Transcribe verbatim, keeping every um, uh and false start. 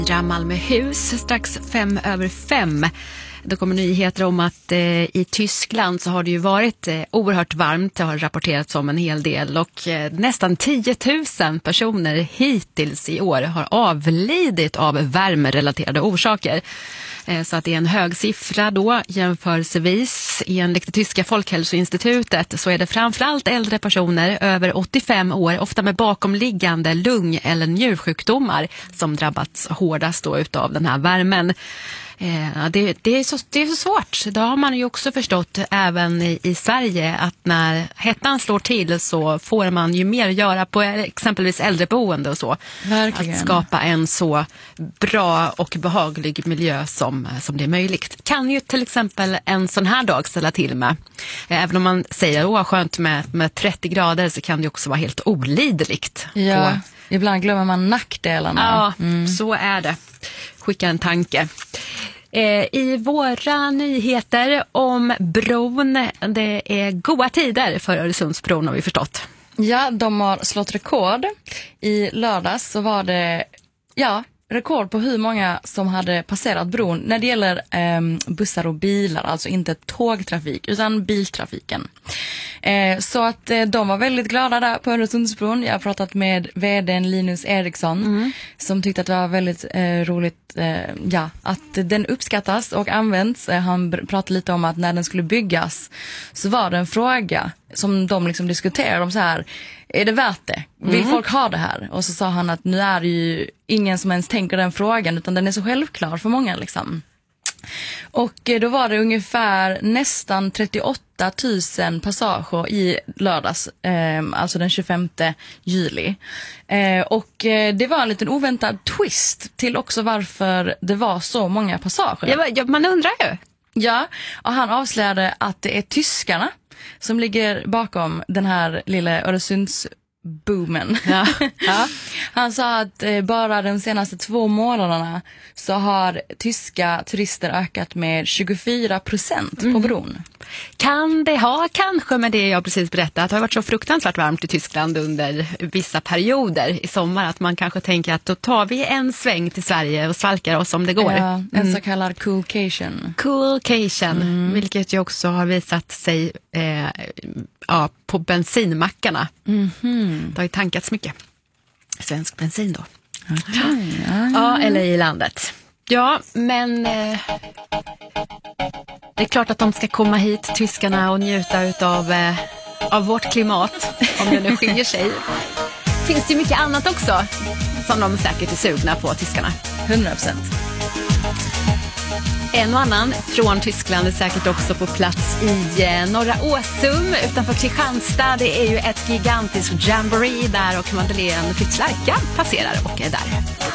Malmöhus strax fem över fem. Då kommer nyheter om att eh, i Tyskland så har det ju varit eh, oerhört varmt. Det har rapporterats om en hel del och eh, nästan tio tusen personer hittills i år har avlidit av värmerelaterade orsaker. Eh, så att det är en hög siffra då jämförelsevis. Enligt det tyska folkhälsoinstitutet så är det framförallt äldre personer över åttiofem år, ofta med bakomliggande lung- eller njursjukdomar som drabbats hårdast då utav den här värmen. Eh, det, det, är så, det är så svårt. Det har man ju också förstått även i, i Sverige att när hettan slår till så får man ju mer göra på exempelvis äldreboende och så. Verkligen. Att skapa en så bra och behaglig miljö som, som det är möjligt. Kan ju till exempel en sån här dag ställa till med. Eh, även om man säger åh skönt med, med trettio grader så kan det också vara helt olidligt. Ja, på... ibland glömmer man nackdelarna. Ja, mm. så är det. Skicka en tanke. Eh, I våra nyheter om bron, det är goda tider för Öresundsbron har vi förstått. Ja, de har slått rekord. I lördags så var det ja, rekord på hur många som hade passerat bron när det gäller eh, bussar och bilar, alltså inte tågtrafik utan biltrafiken. Eh, så att eh, de var väldigt glada där på Öresundsbron. Jag har pratat med vdn Linus Eriksson mm. som tyckte att det var väldigt eh, roligt eh, ja, att den uppskattas och används. Eh, han pratade lite om att när den skulle byggas så var det en fråga som de liksom diskuterade om så här, är det värt det? Vill mm. folk ha det här? Och så sa han att nu är det ju ingen som ens tänker den frågan utan den är så självklar för många liksom. Och då var det ungefär nästan trettioåtta tusen passager i lördags, eh, alltså den tjugofemte juli. Eh, och eh, det var en liten oväntad twist till också varför det var så många passager. Ja, man undrar ju. Ja, och han avslöjade att det är tyskarna som ligger bakom den här lilla Öresunds boomen. Ja. Ja. Han sa att eh, bara de senaste två månaderna så har tyska turister ökat med tjugofyra procent mm. på bron. Kan det ha kanske med det jag precis berättat? Det har varit så fruktansvärt varmt i Tyskland under vissa perioder i sommar att man kanske tänker att då tar vi en sväng till Sverige och svalkar oss om det går. Ja, en mm. så kallad coolcation. Coolcation, mm. vilket ju också har visat sig eh, ja, på bensinmackarna. Mm-hmm. Det har ju tankats mycket. Svensk bensin då. Okay, ja, ja, eller i landet. Ja, men eh, det är klart att de ska komma hit, tyskarna, och njuta utav, eh, av vårt klimat, om det nu skiljer sig. Finns det ju mycket annat också som de säkert är sugna på, tyskarna. hundra procent. En och annan från Tyskland är säkert också på plats i eh, Norra Åsum utanför Kristianstad. Det är ju ett gigantiskt jamboree där och Madeleine Fitzlarka passerar och är där.